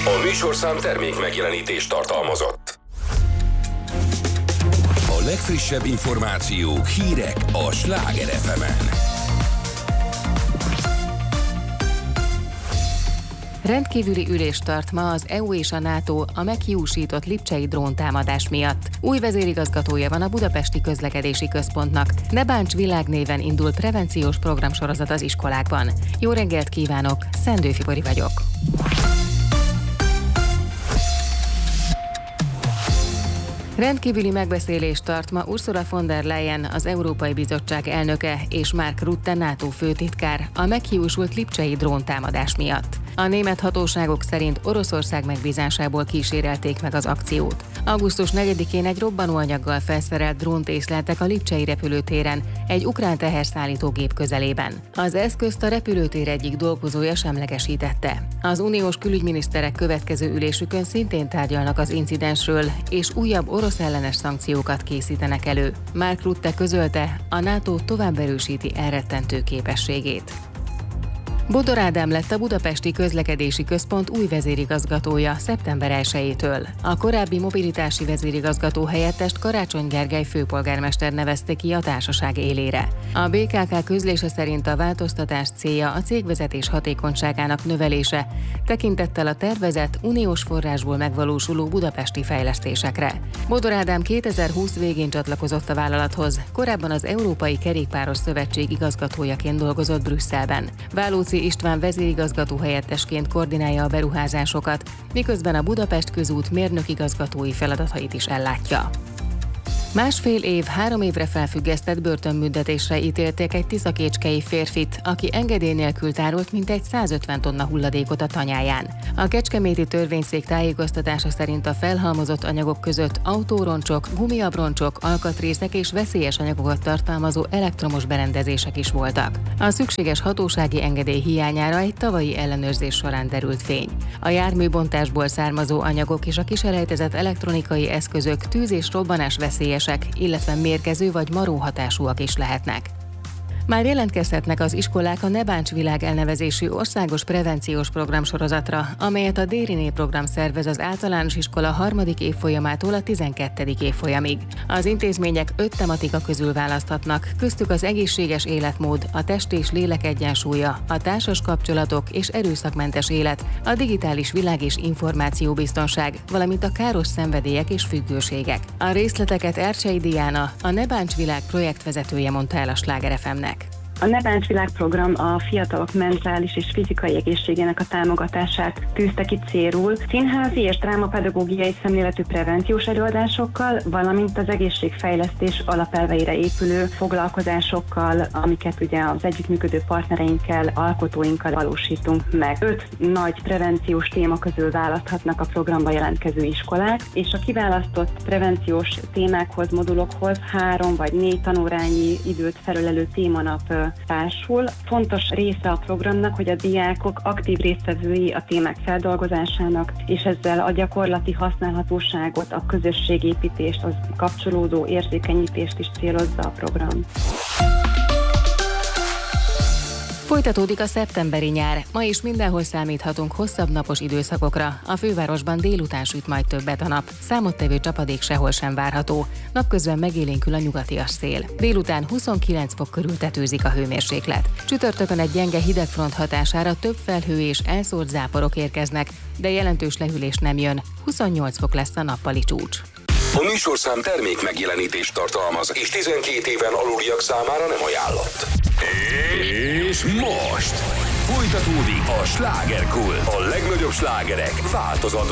A műsorszám termék megjelenítést tartalmazott. A legfrissebb információk, hírek a Sláger FM-en. Rendkívüli ülést tart ma az EU és a NATO a meghiúsított lipcsei dróntámadás miatt. Új vezérigazgatója van a Budapesti Közlekedési Központnak. Ne bánts világnéven indul prevenciós programsorozat az iskolákban. Jó reggelt kívánok, Szendő Fibori vagyok. Rendkívüli megbeszélést tart ma Ursula von der Leyen, az Európai Bizottság elnöke, és Mark Rutte, NATO főtitkár a meghiúsult lipcsei dróntámadás miatt. A német hatóságok szerint Oroszország megbízásából kísérelték meg az akciót. Augusztus 4-én egy robbanóanyaggal felszerelt drónt észleltek a lipcsei repülőtéren, egy ukrán teherszállítógép közelében. Az eszközt a repülőtér egyik dolgozója semlegesítette. Az uniós külügyminiszterek következő ülésükön szintén tárgyalnak az incidensről, és újabb orosz ellenes szankciókat készítenek elő. Mark Rutte közölte, a NATO tovább erősíti elrettentő képességét. Bodor Ádám lett a Budapesti Közlekedési Központ új vezérigazgatója szeptember 1-től. A korábbi mobilitási vezérigazgató helyettest Karácsony Gergely főpolgármester nevezte ki a társaság élére. A BKK közlése szerint a változtatás célja a cégvezetés hatékonyságának növelése, tekintettel a tervezett uniós forrásból megvalósuló budapesti fejlesztésekre. Bodor Ádám 2020 végén csatlakozott a vállalathoz, korábban az Európai Kerékpáros Szövetség igazgatójaként dolgozott Brüsszelben. Válóci István vezérigazgató helyettesként koordinálja a beruházásokat, miközben a Budapest Közút mérnökigazgatói feladatait is ellátja. 1,5 év, 3 évre felfüggesztett börtönbüntetésre ítélték egy tiszakécskei férfit, aki engedély nélkül tárolt mintegy 150 tonna hulladékot a tanyáján. A kecskeméti törvényszék tájékoztatása szerint a felhalmozott anyagok között autóroncsok, gumiabroncsok, alkatrészek és veszélyes anyagokat tartalmazó elektromos berendezések is voltak. A szükséges hatósági engedély hiányára egy tavalyi ellenőrzés során derült fény. A járműbontásból származó anyagok és a kiselejtezett elektronikai eszközök tűz- és robbanás veszélyes, illetve mérgező vagy maró hatásúak is lehetnek. Már jelentkezhetnek az iskolák a Ne bánts világ elnevezésű országos prevenciós programsorozatra, amelyet a Dériné program szervez az általános iskola 3. évfolyamától a 12. évfolyamig. Az intézmények 5 tematika közül választhatnak, köztük az egészséges életmód, a test és lélek egyensúlya, a társas kapcsolatok és erőszakmentes élet, a digitális világ és információbiztonság, valamint a káros szenvedélyek és függőségek. A részleteket Ercsei Diana, a Ne bánts világ projektvezetője mondta el a Sláger FM-nek. A Ne bánts világ program a fiatalok mentális és fizikai egészségének a támogatását tűzte ki célul, színházi és drámapedagógiai szemléletű prevenciós előadásokkal, valamint az egészségfejlesztés alapelveire épülő foglalkozásokkal, amiket ugye az együttműködő partnereinkkel, alkotóinkkal valósítunk meg. 5 nagy prevenciós téma közül választhatnak a programba jelentkező iskolák, és a kiválasztott prevenciós témákhoz, modulokhoz 3 vagy 4 tanórányi időt felölelő témanap társul. Fontos része a programnak, hogy a diákok aktív résztvevői a témák feldolgozásának, és ezzel a gyakorlati használhatóságot, a közösségépítést, az kapcsolódó érzékenyítést is célozza a program. Folytatódik a szeptemberi nyár. Ma is mindenhol számíthatunk hosszabb napos időszakokra. A fővárosban délután süt majd többet a nap. Számottevő csapadék sehol sem várható. Napközben megélénkül a nyugatias szél. Délután 29 fok körül tetőzik a hőmérséklet. Csütörtökön egy gyenge hidegfront hatására több felhő és elszórt záporok érkeznek, de jelentős lehűlés nem jön. 28 fok lesz a nappali csúcs. A műsorszám termék megjelenítést tartalmaz, és 12 éven aluliak számára nem ajánlott. És most folytatódik a Slágerkult. A legnagyobb slágerek változatban.